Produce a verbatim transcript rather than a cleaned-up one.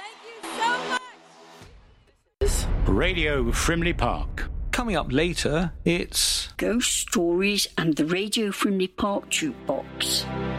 Radio Frimley Park. Coming up later, it's Ghost Stories and the Radio Frimley Park Jukebox.